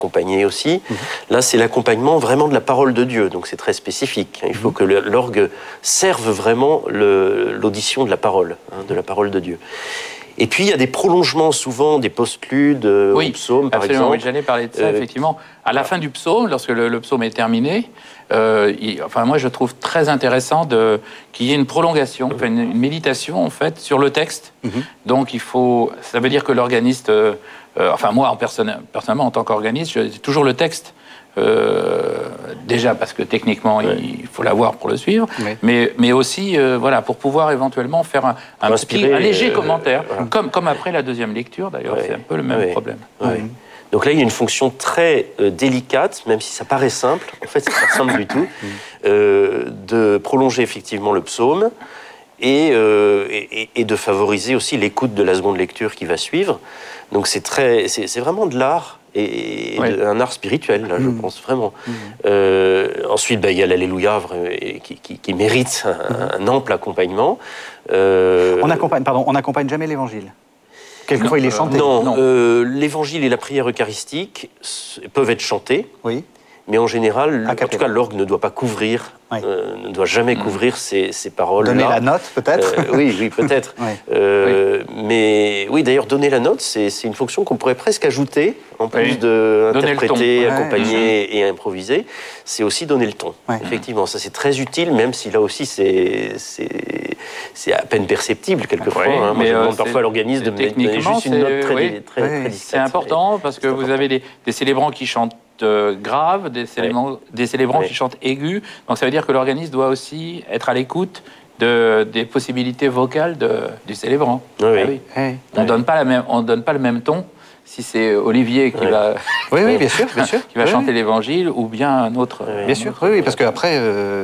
accompagner aussi. Là, c'est l'accompagnement vraiment de la parole de Dieu, donc c'est très spécifique. Il faut que l'orgue serve vraiment l'audition de la parole de Dieu. Et puis, il y a des prolongements, souvent, des postludes au psaume, par exemple. Oui, j'allais parler de ça, effectivement. À la fin du psaume, lorsque le psaume est terminé, moi, je trouve très intéressant qu'il y ait une prolongation, une méditation, en fait, sur le texte. Donc, ça veut dire que l'organiste... moi, personnellement, en tant qu'organiste, j'ai toujours le texte. Déjà parce que techniquement il faut l'avoir pour le suivre, mais aussi pour pouvoir éventuellement faire un léger commentaire, comme après la deuxième lecture d'ailleurs, c'est un peu le même problème. Donc là il y a une fonction très délicate, même si ça paraît simple, en fait c'est pas simple du tout, de prolonger effectivement le psaume et de favoriser aussi l'écoute de la seconde lecture qui va suivre. Donc c'est vraiment de l'art. Et un art spirituel, là, je pense vraiment. Ensuite, il y a l'Alléluia qui mérite un ample accompagnement. On n'accompagne jamais l'Évangile. Quelquefois, il est chanté. Non. L'Évangile et la prière eucharistique peuvent être chantés. Oui. Mais en général, en tout cas, l'orgue ne doit pas couvrir, ne doit jamais couvrir ces paroles-là. Donner la note, peut-être. Oui, peut-être. Mais oui, d'ailleurs, donner la note, c'est une fonction qu'on pourrait presque ajouter, en plus d'interpréter, accompagner et improviser. C'est aussi donner le ton. Effectivement, ça c'est très utile, même si là aussi c'est à peine perceptible quelquefois. Moi, je demande parfois à l'organisme de me donner juste une note très discrète. C'est important parce que vous avez des célébrants qui chantent graves, des célébrants qui chantent aigus. Donc ça veut dire que l'organiste doit aussi être à l'écoute des possibilités vocales du célébrant. On ne donne pas le même ton si c'est Olivier qui va, bien sûr. qui va chanter l'Évangile ou bien un autre. Bien sûr, parce qu'après,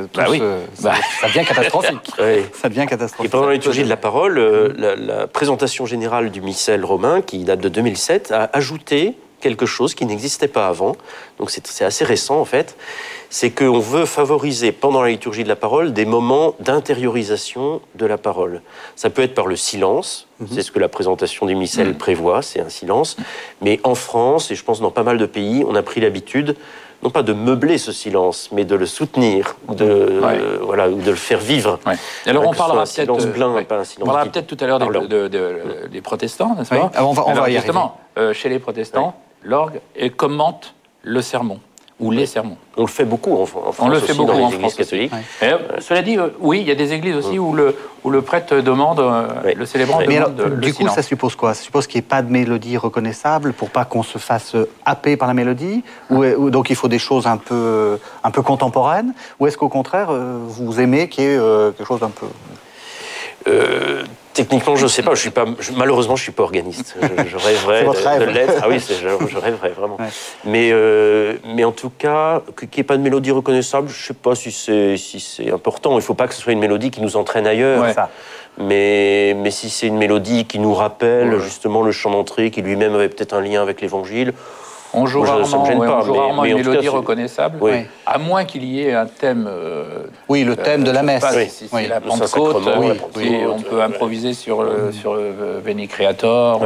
ça devient catastrophique. Ça devient catastrophique. Et pendant la liturgie de la parole, la présentation générale du missel romain, qui date de 2007, a ajouté quelque chose qui n'existait pas avant, donc c'est assez récent en fait, c'est qu'on veut favoriser pendant la liturgie de la parole des moments d'intériorisation de la parole. Ça peut être par le silence, c'est ce que la présentation du missel prévoit, c'est un silence, mais en France, et je pense dans pas mal de pays, on a pris l'habitude non pas de meubler ce silence, mais de le soutenir, ou de le faire vivre. Alors on parlera peut-être tout à l'heure des protestants, n'est-ce pas? On va y justement, chez les protestants, l'orgue commente le sermon, ou les sermons. On le fait beaucoup en France. On le fait beaucoup dans en les France églises catholiques. Cela dit, oui, il y a des églises aussi où le prêtre demande, le célébrant demande le du coup, silence. ça suppose quoi? Ça suppose qu'il n'y ait pas de mélodie reconnaissable pour pas qu'on se fasse happer par la mélodie? Ou donc il faut des choses un peu contemporaines? Ou est-ce qu'au contraire, vous aimez qu'il y ait quelque chose d'un peu... Techniquement, je ne sais pas. Malheureusement, je ne suis pas organiste. Je rêverais de l'être. Ah oui, je rêverais vraiment. Mais en tout cas, qu'il n'y ait pas de mélodie reconnaissable, je ne sais pas si c'est important. Il ne faut pas que ce soit une mélodie qui nous entraîne ailleurs. Mais si c'est une mélodie qui nous rappelle justement le chant d'entrée, qui lui-même avait peut-être un lien avec l'Évangile, on joue rarement une mélodie reconnaissable, à moins qu'il y ait un thème... le thème de la messe. Si c'est la Pentecôte, on peut improviser sur Veni Creator,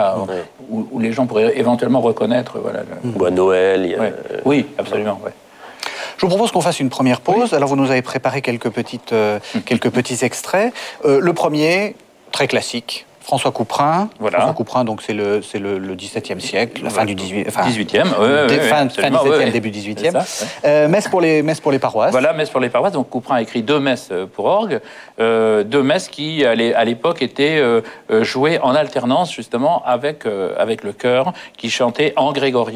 où les gens pourraient éventuellement reconnaître... Ou à Noël. Oui, absolument. Je vous propose qu'on fasse une première pause. Alors, vous nous avez préparé quelques petits extraits. Le premier, très classique. François Couperin. François Couperin, donc c'est le XVIIe siècle, la fin du XVIIIe. Fin XVIIe, début XVIIIe. Messe pour les paroisses. Voilà, messe pour les paroisses. Donc Couperin a écrit 2 messes pour orgue, 2 messes qui, à l'époque, étaient jouées en alternance, justement, avec le chœur, qui chantait en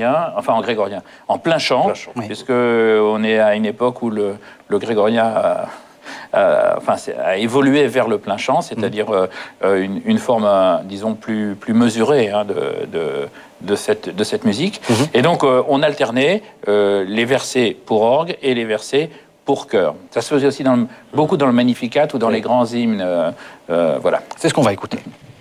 plein chant, puisqu'on est à une époque où le grégorien a évolué vers le plein chant, c'est-à-dire une forme, disons, plus mesurée de cette musique. Et donc, on alternait les versets pour orgue et les versets pour chœur. Ça se faisait aussi beaucoup dans le Magnificat ou dans les grands hymnes. C'est ce qu'on va écouter.